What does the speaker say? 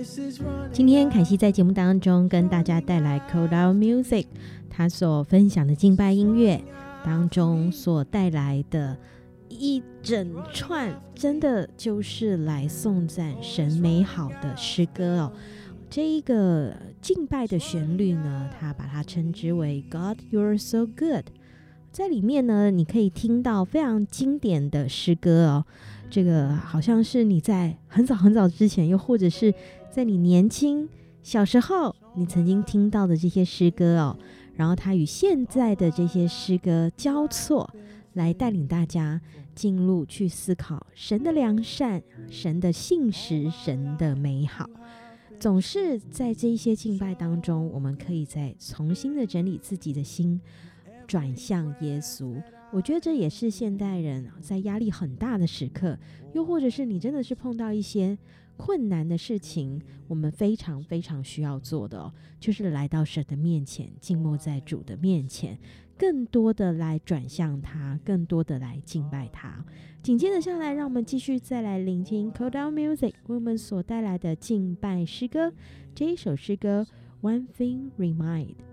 今天凯西在节目当中跟大家带来 Code Out Music 他所分享的敬拜音乐当中所带来的一整串，真的就是来颂赞神美好的诗歌哦。这一个敬拜的旋律呢，他把它称之为 God You're So Good。 在里面呢，你可以听到非常经典的诗歌哦，这个好像是你在很早很早之前，又或者是在你年轻小时候你曾经听到的这些诗歌哦，然后它与现在的这些诗歌交错，来带领大家进入去思考神的良善、神的信实、神的美好。总是在这一些敬拜当中，我们可以再重新的整理自己的心，转向耶稣。我觉得这也是现代人在压力很大的时刻，又或者是你真的是碰到一些困难的事情，我们非常非常需要做的就是来到神的面前，静默在主的面前，更多的来转向他，更多的来敬拜他。紧接着下来，让我们继续再来聆听 Code Out Music 为我们所带来的敬拜诗歌。这一首诗歌 One Thing Remind